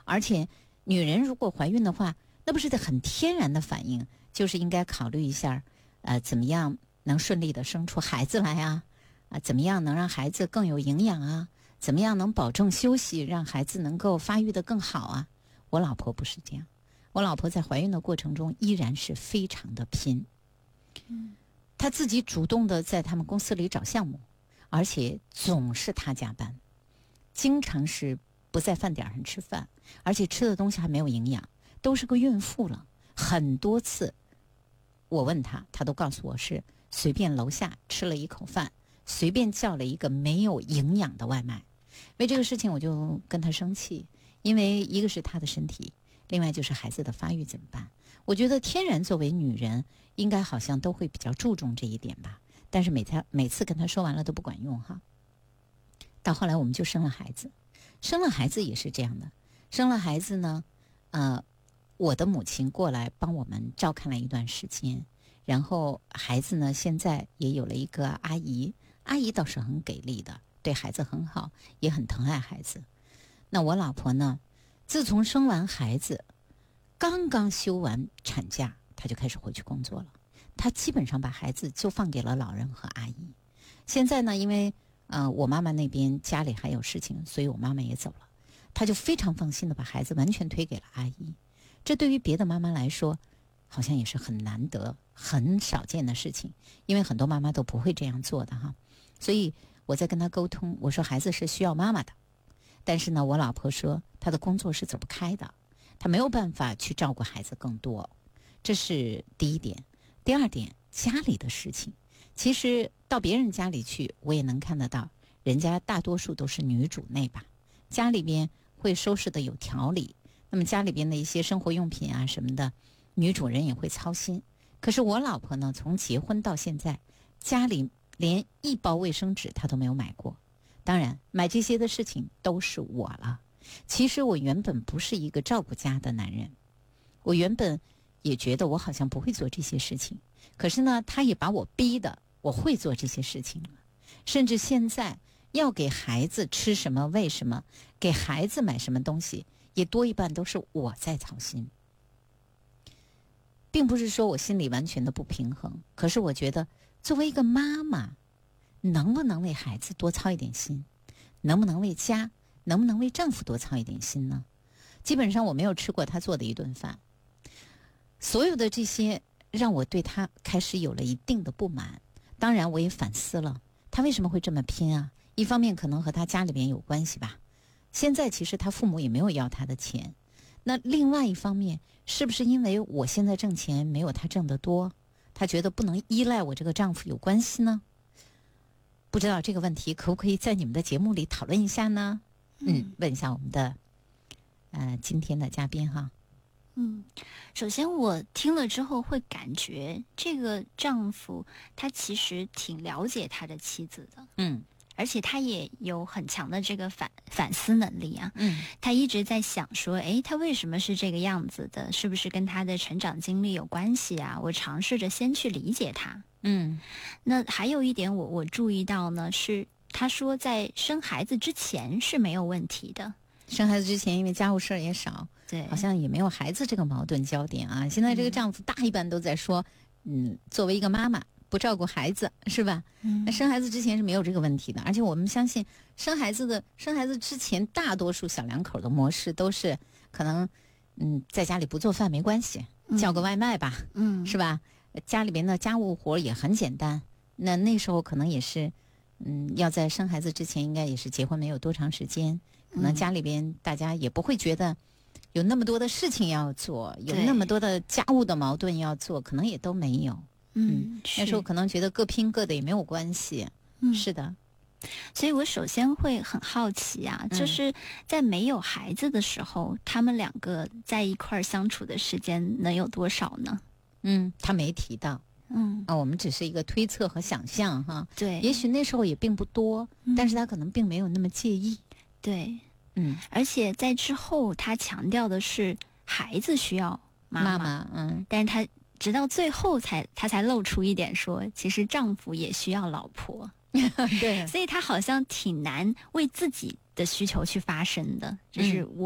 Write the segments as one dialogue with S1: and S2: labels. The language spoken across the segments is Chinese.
S1: 而且女人如果怀孕的话，那不是很天然的反应，就是应该考虑一下，怎么样能顺利的生出孩子来啊？怎么样能让孩子更有营养啊？怎么样能保证休息，让孩子能够发育得更好啊？我老婆不是这样，我老婆在怀孕的过程中依然是非常的拼。她自己主动的在他们公司里找项目，而且总是她加班，经常是不在饭点上吃饭，而且吃的东西还没有营养，都是个孕妇了。很多次我问她，她都告诉我是随便楼下吃了一口饭，随便叫了一个没有营养的外卖。为这个事情我就跟她生气，因为一个是她的身体，另外就是孩子的发育怎么办。我觉得天然作为女人应该好像都会比较注重这一点吧，但是每次跟她说完了都不管用哈。到后来我们就生了孩子，生了孩子也是这样的。生了孩子呢，我的母亲过来帮我们照看了一段时间，然后孩子呢现在也有了一个阿姨，阿姨倒是很给力的，对孩子很好，也很疼爱孩子。那我老婆呢，自从生完孩子，刚刚休完产假，她就开始回去工作了。她基本上把孩子就放给了老人和阿姨。现在呢，因为我妈妈那边家里还有事情，所以我妈妈也走了，她就非常放心的把孩子完全推给了阿姨。这对于别的妈妈来说，好像也是很难得、很少见的事情，因为很多妈妈都不会这样做的哈。所以我在跟她沟通，我说孩子是需要妈妈的，但是呢，我老婆说她的工作是走不开的，她没有办法去照顾孩子更多，这是第一点。第二点，家里的事情，其实到别人家里去，我也能看得到，人家大多数都是女主内吧，家里边会收拾的有条理，那么家里边的一些生活用品啊什么的，女主人也会操心。可是我老婆呢，从结婚到现在，家里连一包卫生纸她都没有买过。当然，买这些的事情都是我了。其实我原本不是一个照顾家的男人，我原本也觉得我好像不会做这些事情，可是呢，他也把我逼的我会做这些事情了。甚至现在要给孩子吃什么喂什么，给孩子买什么东西，也多一半都是我在操心。并不是说我心里完全的不平衡，可是我觉得作为一个妈妈，能不能为孩子多操一点心，能不能为家，能不能为丈夫多操一点心呢？基本上我没有吃过他做的一顿饭，所有的这些让我对他开始有了一定的不满。当然我也反思了，他为什么会这么拼啊？一方面可能和他家里边有关系吧，现在其实他父母也没有要他的钱。那另外一方面，是不是因为我现在挣钱没有他挣得多，他觉得不能依赖我这个丈夫有关系呢？不知道这个问题可不可以在你们的节目里讨论一下呢？问一下我们的今天的嘉宾哈。
S2: 首先我听了之后会感觉这个丈夫他其实挺了解他的妻子的，而且他也有很强的这个反思能力啊。他一直在想说，他为什么是这个样子的？是不是跟他的成长经历有关系啊？我尝试着先去理解他。那还有一点我注意到呢，是他说在生孩子之前是没有问题的。
S1: 生孩子之前因为家务事儿也少，
S2: 对，
S1: 好像也没有孩子这个矛盾焦点啊。现在这个丈夫大一般都在说，作为一个妈妈不照顾孩子是吧？那生孩子之前是没有这个问题的，而且我们相信生孩子之前，大多数小两口的模式都是可能，在家里不做饭没关系，叫个外卖吧，是吧？家里边的家务活也很简单。那时候可能也是，要在生孩子之前，应该也是结婚没有多长时间，可能家里边大家也不会觉得有那么多的事情要做，有那么多的家务的矛盾要做，可能也都没有。那时候可能觉得各拼各的也没有关系。是的。
S2: 所以我首先会很好奇啊，就是在没有孩子的时候，他们两个在一块儿相处的时间能有多少呢？
S1: 他没提到。我们只是一个推测和想象哈。
S2: 对，
S1: 也许那时候也并不多，但是他可能并没有那么介意。
S2: 对，而且在之后他强调的是孩子需要妈妈，但是他直到最后他才露出一点说，其实丈夫也需要老婆。对，所以他好像挺难为自己的需求去发声的，就是我可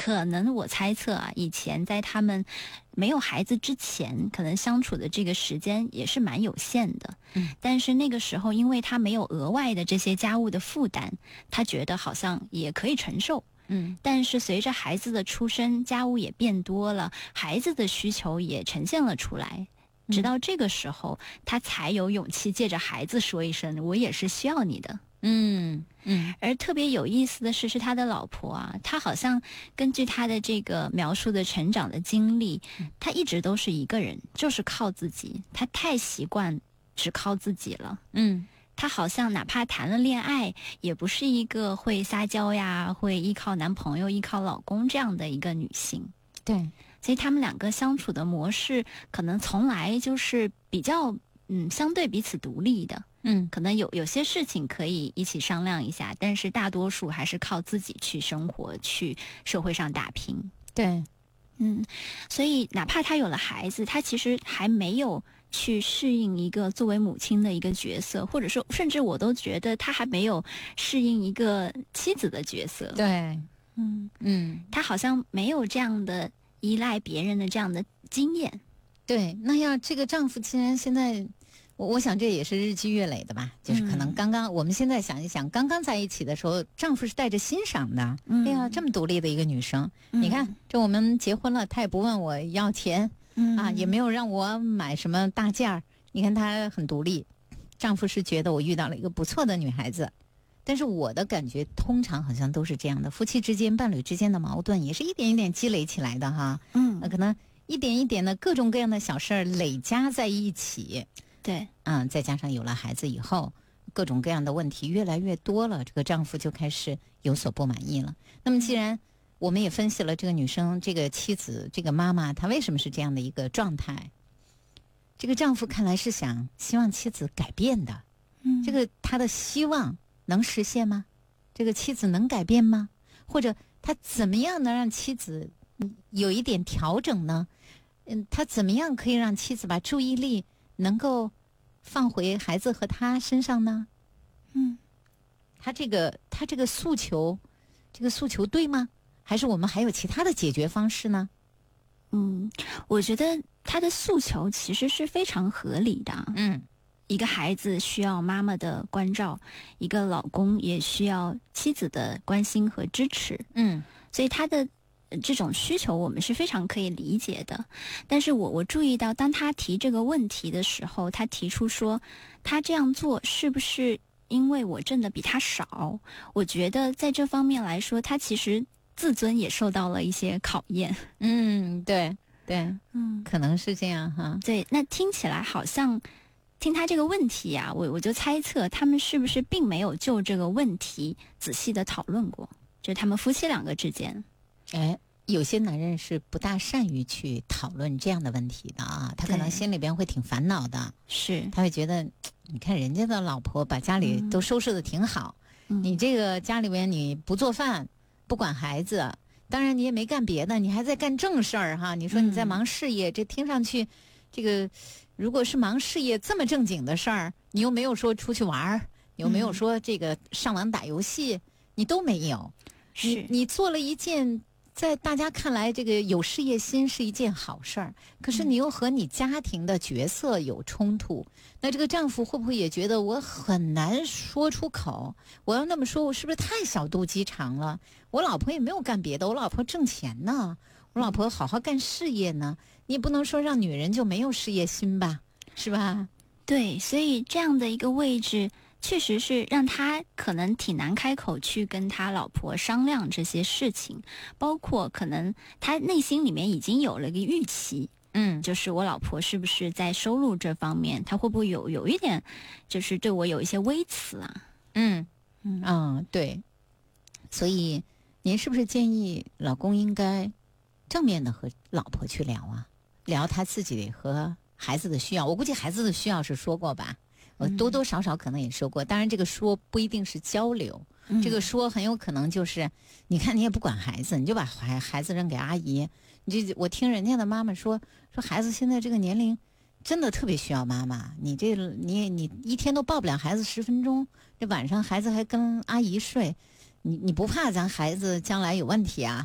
S2: 可能我猜测啊，以前在他们没有孩子之前，可能相处的这个时间也是蛮有限的。但是那个时候，因为他没有额外的这些家务的负担，他觉得好像也可以承受。但是随着孩子的出生，家务也变多了，孩子的需求也呈现了出来。直到这个时候，他才有勇气借着孩子说一声：“我也是需要你的。”而特别有意思的是他的老婆啊，他好像根据他的这个描述的成长的经历，他一直都是一个人，就是靠自己，他太习惯只靠自己了。他好像哪怕谈了恋爱，也不是一个会撒娇呀，会依靠男朋友、依靠老公这样的一个女性。
S1: 对。
S2: 所以他们两个相处的模式可能从来就是比较相对彼此独立的。可能有些事情可以一起商量一下，但是大多数还是靠自己去生活，去社会上打拼。
S1: 对。
S2: 所以哪怕他有了孩子，他其实还没有去适应一个作为母亲的一个角色，或者说甚至我都觉得他还没有适应一个妻子的角色。
S1: 对。
S2: 他好像没有这样的依赖别人的这样的经验。
S1: 对，那要这个丈夫既然现在，我想这也是日积月累的吧，就是可能刚刚我们现在想一想，刚刚在一起的时候，丈夫是带着欣赏的。哎呀，这么独立的一个女生，你看这我们结婚了，她也不问我要钱，也没有让我买什么大件儿。你看她很独立，丈夫是觉得我遇到了一个不错的女孩子。但是我的感觉通常好像都是这样的，夫妻之间、伴侣之间的矛盾也是一点一点积累起来的哈。可能一点一点的各种各样的小事儿累加在一起。
S2: 对。
S1: 再加上有了孩子以后，各种各样的问题越来越多了，这个丈夫就开始有所不满意了。那么既然我们也分析了这个女生、这个妻子、这个妈妈她为什么是这样的一个状态，这个丈夫看来是希望妻子改变的。这个他的希望能实现吗？这个妻子能改变吗？或者他怎么样能让妻子有一点调整呢？他怎么样可以让妻子把注意力能够放回孩子和他身上呢？他这个诉求，对吗？还是我们还有其他的解决方式呢？
S2: 我觉得他的诉求其实是非常合理的。一个孩子需要妈妈的关照，一个老公也需要妻子的关心和支持。所以他的这种需求我们是非常可以理解的。但是我注意到，当他提这个问题的时候，他提出说，他这样做是不是因为我挣的比他少？我觉得在这方面来说，他其实自尊也受到了一些考验。
S1: 对，可能是这样哈。
S2: 对，那听起来好像。听他这个问题啊，我就猜测他们是不是并没有就这个问题仔细的讨论过，就是他们夫妻两个之间。
S1: 有些男人是不大善于去讨论这样的问题的啊，他可能心里边会挺烦恼的。
S2: 是，
S1: 他会觉得，你看人家的老婆把家里都收拾得挺好，你这个家里边你不做饭，不管孩子，当然你也没干别的，你还在干正事儿哈。你说你在忙事业，这听上去，这个。如果是忙事业这么正经的事儿，你又没有说出去玩儿，你又没有说这个上网打游戏，你都没有。你做了一件在大家看来这个有事业心是一件好事儿，可是你又和你家庭的角色有冲突。那这个丈夫会不会也觉得我很难说出口？我要那么说，我是不是太小肚鸡肠了？我老婆也没有干别的，我老婆挣钱呢，我老婆好好干事业呢。你不能说让女人就没有事业心吧，是吧？
S2: 对，所以这样的一个位置确实是让他可能挺难开口去跟他老婆商量这些事情，包括可能他内心里面已经有了一个预期，就是我老婆是不是在收入这方面，他会不会有一点就是对我有一些微词啊？
S1: 对。所以您是不是建议老公应该正面的和老婆去聊啊？聊他自己和孩子的需要，我估计孩子的需要是说过吧，我多多少少可能也说过。当然，这个说不一定是交流，这个说很有可能就是，你看你也不管孩子，你就把孩子扔给阿姨。我听人家的妈妈说孩子现在这个年龄真的特别需要妈妈，你一天都抱不了孩子10分钟，这晚上孩子还跟阿姨睡，你不怕咱孩子将来有问题啊？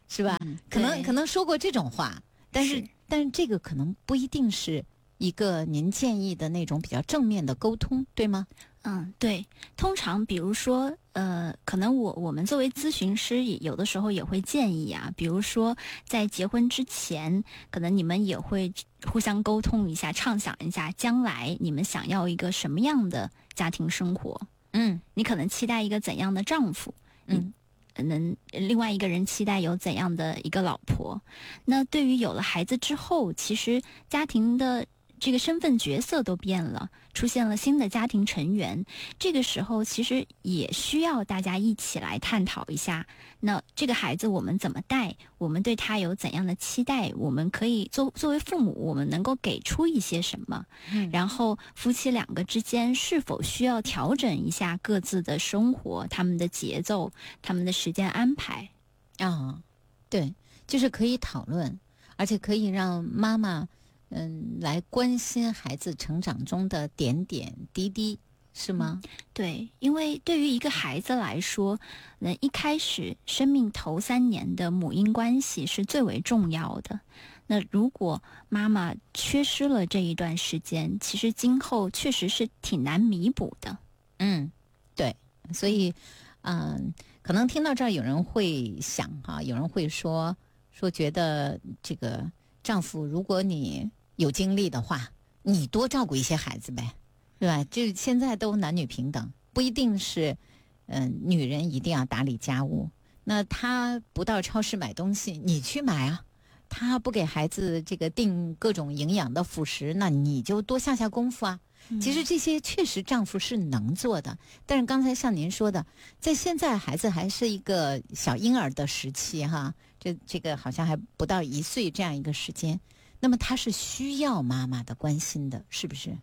S1: 是吧？可能说过这种话，但是这个可能不一定是一个您建议的那种比较正面的沟通，对吗？
S2: 对，通常比如说，可能我们作为咨询师，有的时候也会建议啊，比如说在结婚之前，可能你们也会互相沟通一下，畅想一下将来你们想要一个什么样的家庭生活。你可能期待一个怎样的丈夫？另外一个人期待有怎样的一个老婆？那对于有了孩子之后，其实家庭的这个身份角色都变了，出现了新的家庭成员，这个时候其实也需要大家一起来探讨一下，那这个孩子我们怎么带，我们对他有怎样的期待，我们可以作为父母，我们能够给出一些什么，然后夫妻两个之间是否需要调整一下各自的生活，他们的节奏，他们的时间安排
S1: 对，就是可以讨论，而且可以让妈妈来关心孩子成长中的点点滴滴，是吗？
S2: 对，因为对于一个孩子来说，一开始生命头3年的母婴关系是最为重要的。那如果妈妈缺失了这一段时间，其实今后确实是挺难弥补的。
S1: 对，所以可能听到这儿有人会想有人会说觉得这个丈夫，如果你有精力的话，你多照顾一些孩子呗，对吧？就现在都男女平等，不一定是女人一定要打理家务。那他不到超市买东西，你去买啊。他不给孩子这个订各种营养的辅食，那你就多下功夫啊。其实这些确实丈夫是能做的，但是刚才像您说的，在现在孩子还是一个小婴儿的时期这个好像还不到1岁这样一个时间，那么他是需要妈妈的关心的，是不是？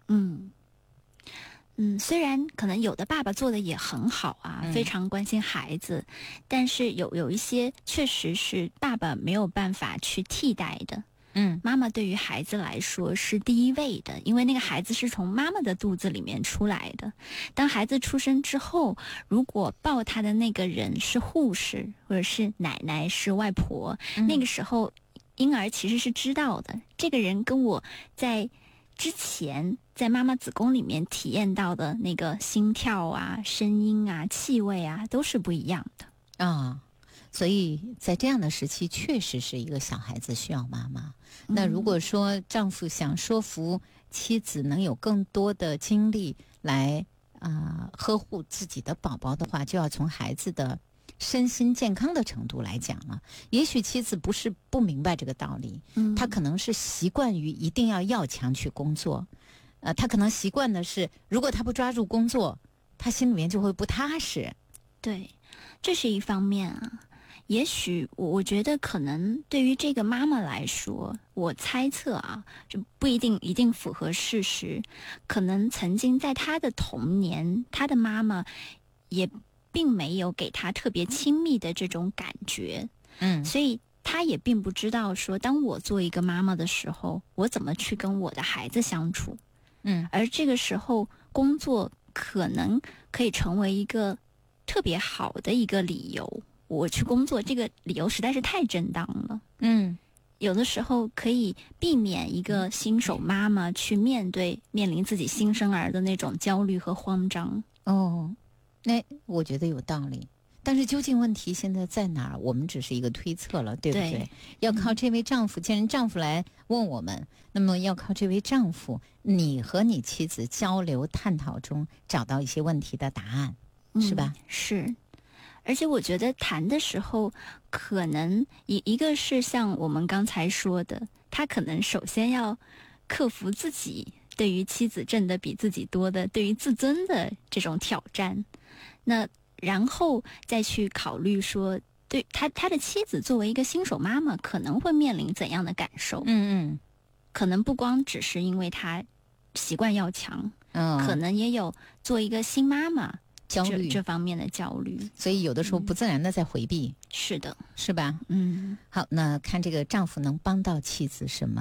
S2: 虽然可能有的爸爸做的也很好非常关心孩子，但是有一些确实是爸爸没有办法去替代的。妈妈对于孩子来说是第一位的，因为那个孩子是从妈妈的肚子里面出来的。当孩子出生之后，如果抱他的那个人是护士，或者是奶奶，是外婆，那个时候婴儿其实是知道的，这个人跟我在之前在妈妈子宫里面体验到的那个心跳声音气味都是不一样的
S1: 所以在这样的时期，确实是一个小孩子需要妈妈。那如果说丈夫想说服妻子能有更多的精力来呵护自己的宝宝的话，就要从孩子的身心健康的程度来讲了。也许妻子不是不明白这个道理，她可能是习惯于一定要强去工作，她可能习惯的是，如果她不抓住工作，她心里面就会不踏实。
S2: 对，这是一方面也许我觉得可能对于这个妈妈来说，我猜测这不一定符合事实，可能曾经在她的童年，她的妈妈也并没有给她特别亲密的这种感觉，所以她也并不知道说，当我做一个妈妈的时候，我怎么去跟我的孩子相处，而这个时候工作可能可以成为一个特别好的一个理由。我去工作这个理由实在是太正当了。有的时候可以避免一个新手妈妈去面临自己新生儿的那种焦虑和慌张。
S1: 那我觉得有道理，但是究竟问题现在在哪儿，我们只是一个推测了，对不对？要靠这位丈夫，既然丈夫来问我们，那么要靠这位丈夫，你和你妻子交流探讨中找到一些问题的答案，是吧？
S2: 是。而且我觉得谈的时候，可能一个是像我们刚才说的，他可能首先要克服自己对于妻子挣得比自己多的对于自尊的这种挑战，那然后再去考虑说，对他的妻子作为一个新手妈妈可能会面临怎样的感受。可能不光只是因为他习惯要强，可能也有做一个新妈妈焦虑这方面的焦虑，
S1: 所以有的时候不自然的在回避。
S2: 是的，
S1: 是吧？好，那看这个丈夫能帮到妻子什么，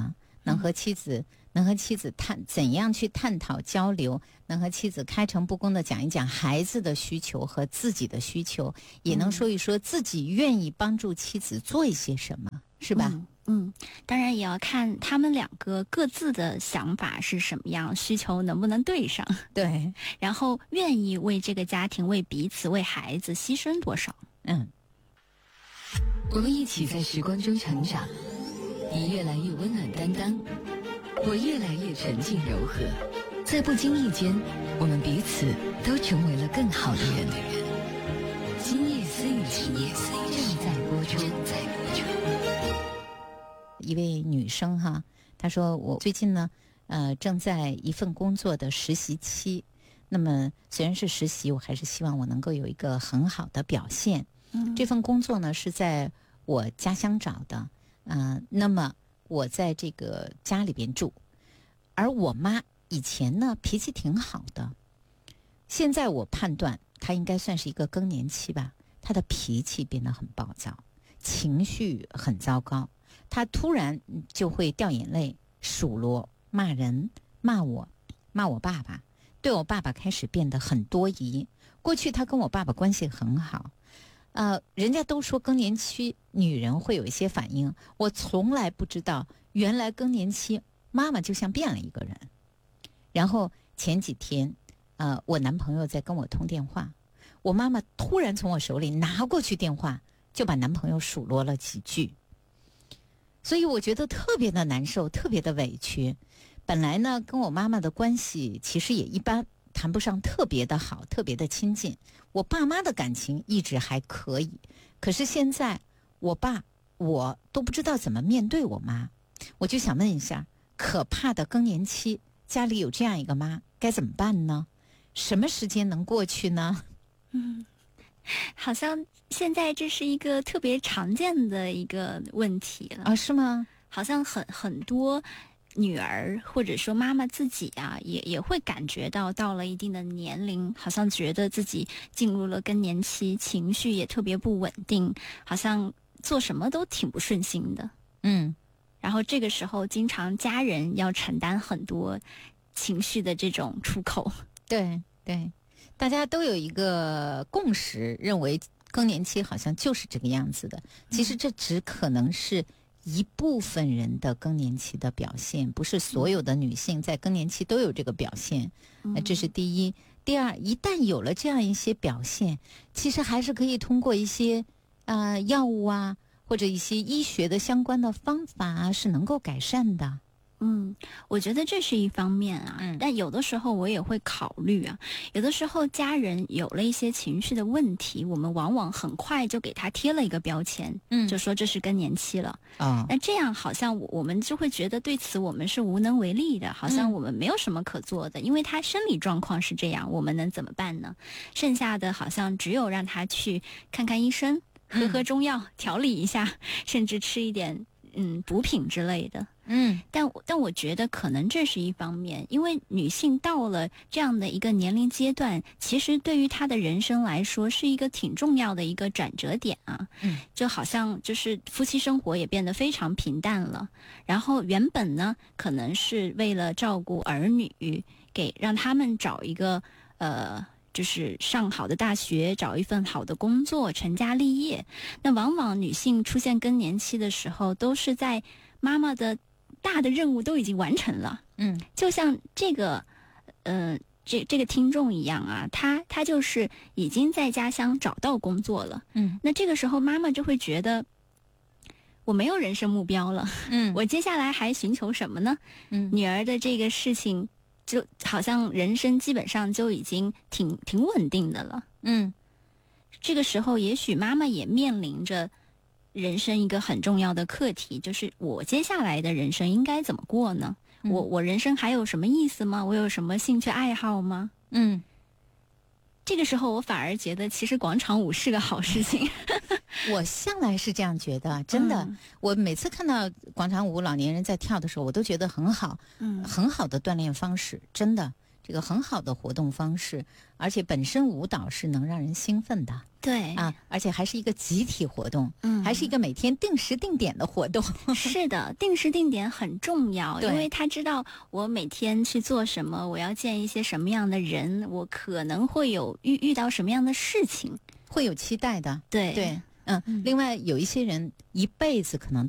S1: 能和妻子怎样去探讨交流，能和妻子开诚布公地讲一讲孩子的需求和自己的需求，也能说一说自己愿意帮助妻子做一些什么，是吧？
S2: 当然也要看他们两个各自的想法是什么样，需求能不能对上。
S1: 对，
S2: 然后愿意为这个家庭、为彼此、为孩子牺牲多少。
S3: 我们一起在时光中成长，你越来越温暖担当，我越来越沉静柔和，在不经意间，我们彼此都成为了更好的人。今夜思雨正在播出。
S1: 一位女生哈，她说我最近呢，正在一份工作的实习期。那么虽然是实习，我还是希望我能够有一个很好的表现。这份工作呢是在我家乡找的，那么我在这个家里边住，而我妈以前呢脾气挺好的，现在我判断她应该算是一个更年期吧，她的脾气变得很暴躁，情绪很糟糕，她突然就会掉眼泪、数落、骂人、骂我爸爸，对我爸爸开始变得很多疑。过去她跟我爸爸关系很好。人家都说更年期女人会有一些反应，我从来不知道，原来更年期妈妈就像变了一个人。然后前几天，我男朋友在跟我通电话，我妈妈突然从我手里拿过去电话，就把男朋友数落了几句。所以我觉得特别的难受，特别的委屈。本来呢，跟我妈妈的关系其实也一般，谈不上特别的好，特别的亲近。我爸妈的感情一直还可以，可是现在我都不知道怎么面对我妈。我就想问一下，可怕的更年期，家里有这样一个妈，该怎么办呢？什么时间能过去呢？
S2: 好像现在这是一个特别常见的一个问题了
S1: 啊？是吗？
S2: 好像很多女儿或者说妈妈自己啊，也会感觉到了一定的年龄，好像觉得自己进入了更年期，情绪也特别不稳定，好像做什么都挺不顺心的。然后这个时候经常家人要承担很多情绪的这种出口。
S1: 对，大家都有一个共识，认为更年期好像就是这个样子的。其实这只可能是一部分人的更年期的表现，不是所有的女性在更年期都有这个表现。这是第一。第二，一旦有了这样一些表现，其实还是可以通过一些药物啊，或者一些医学的相关的方法啊，是能够改善的。
S2: 我觉得这是一方面啊，但有的时候我也会考虑啊，有的时候家人有了一些情绪的问题，我们往往很快就给他贴了一个标签，就说这是更年期了。那这样好像我们就会觉得对此我们是无能为力的，好像我们没有什么可做的，因为他生理状况是这样，我们能怎么办呢？剩下的好像只有让他去看看医生，喝中药调理一下，甚至吃一点补品之类的。但我觉得可能这是一方面，因为女性到了这样的一个年龄阶段，其实对于她的人生来说是一个挺重要的一个转折点啊。就好像就是夫妻生活也变得非常平淡了，然后原本呢可能是为了照顾儿女，让他们找一个就是上好的大学，找一份好的工作，成家立业。那往往女性出现更年期的时候，都是在妈妈的大的任务都已经完成了。就像这个这个听众一样啊，他就是已经在家乡找到工作了。那这个时候妈妈就会觉得我没有人生目标了。我接下来还寻求什么呢？女儿的这个事情就好像人生基本上就已经挺稳定的了。这个时候也许妈妈也面临着人生一个很重要的课题，就是我接下来的人生应该怎么过呢？我人生还有什么意思吗？我有什么兴趣爱好吗？这个时候我反而觉得其实广场舞是个好事情。
S1: 我向来是这样觉得，真的。我每次看到广场舞老年人在跳的时候，我都觉得很好，很好的锻炼方式，真的。 这个很好的活动方式，而且本身舞蹈是能让人兴奋的。
S2: 对
S1: 啊，而且还是一个集体活动，还是一个每天定时定点的活动。
S2: 是的，定时定点很重要，因为他知道我每天去做什么，我要见一些什么样的人，我可能会有遇到什么样的事情，
S1: 会有期待的。
S2: 对。
S1: 另外有一些人一辈子可能